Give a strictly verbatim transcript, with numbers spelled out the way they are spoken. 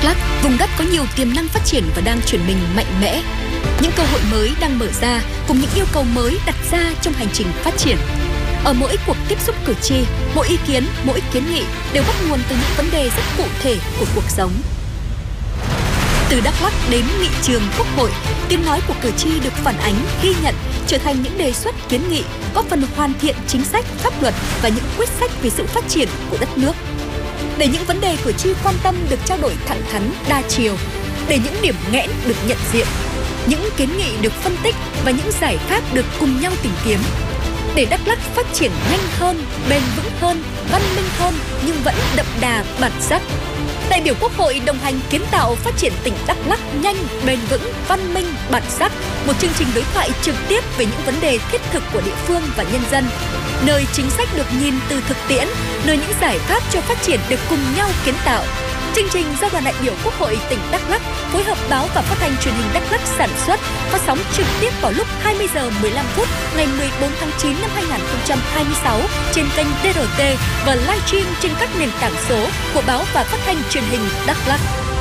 Đắk Lắk, vùng đất có nhiều tiềm năng phát triển và đang chuyển mình mạnh mẽ. Những cơ hội mới đang mở ra cùng những yêu cầu mới đặt ra trong hành trình phát triển. Ở mỗi cuộc tiếp xúc cử tri, mỗi ý kiến, mỗi kiến nghị đều bắt nguồn từ những vấn đề rất cụ thể của cuộc sống. Từ Đắk Lắk đến nghị trường Quốc hội, tiếng nói của cử tri được phản ánh, ghi nhận, trở thành những đề xuất kiến nghị góp phần hoàn thiện chính sách, pháp luật và những quyết sách về sự phát triển của đất nước. Để những vấn đề cử tri quan tâm được trao đổi thẳng thắn, đa chiều, để những điểm nghẽn được nhận diện, những kiến nghị được phân tích và những giải pháp được cùng nhau tìm kiếm. Để Đắk Lắk phát triển nhanh hơn, bền vững hơn, văn minh hơn nhưng vẫn đậm đà bản sắc. Đại biểu Quốc hội đồng hành kiến tạo phát triển tỉnh Đắk Lắk nhanh, bền vững, văn minh, bản sắc. Một chương trình đối thoại trực tiếp về những vấn đề thiết thực của địa phương và nhân dân, nơi chính sách được nhìn từ thực tiễn, nơi những giải pháp cho phát triển được cùng nhau kiến tạo. Chương trình do đoàn đại biểu Quốc hội tỉnh Đắk Lắk phối hợp báo và phát thanh truyền hình Đắk Lắk sản xuất, phát sóng trực tiếp vào lúc hai mươi giờ mười lăm phút ngày mười bốn tháng chín năm hai nghìn không trăm hai mươi sáu trên kênh đê rờ tê và livestream trên các nền tảng số của báo và phát thanh truyền hình Đắk Lắk.